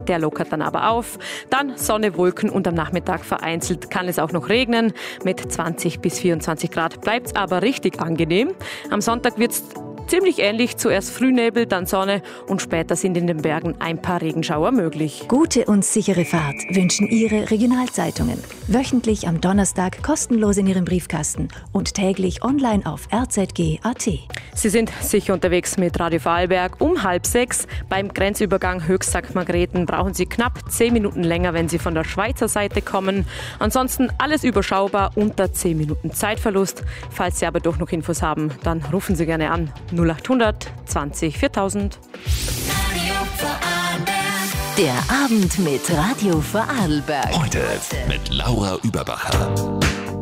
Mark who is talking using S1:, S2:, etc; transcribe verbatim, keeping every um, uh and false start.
S1: der lockert dann aber auf. Dann Sonne, Wolken und am Nachmittag vereinzelt kann es auch noch regnen. Mit zwanzig bis vierundzwanzig Grad bleibt es aber richtig angenehm. Am Sonntag wird es ziemlich ähnlich, zuerst Frühnebel, dann Sonne und später sind in den Bergen ein paar Regenschauer möglich.
S2: Gute und sichere Fahrt wünschen Ihre Regionalzeitungen. Wöchentlich am Donnerstag kostenlos in Ihrem Briefkasten und täglich online auf r z g punkt a t.
S1: Sie sind sicher unterwegs mit Radio Vorarlberg um halb sechs. Beim Grenzübergang Höchst Sankt Margrethen brauchen Sie knapp zehn Minuten länger, wenn Sie von der Schweizer Seite kommen. Ansonsten alles überschaubar, unter zehn Minuten Zeitverlust. Falls Sie aber doch noch Infos haben, dann rufen Sie gerne an. null achthundert zwanzig viertausend.
S3: Radio Vorarlberg.
S2: Der Abend mit Radio Vorarlberg.
S4: Heute mit Laura Überbacher.